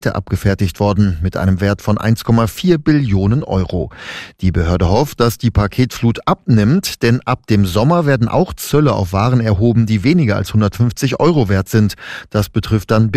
abgefertigt worden mit einem Wert von 1,4 Billionen Euro. Die Behörde hofft, dass die Paketflut abnimmt, denn ab dem Sommer werden auch Zölle auf Waren erhoben, die weniger als 150 Euro wert sind. Das betrifft dann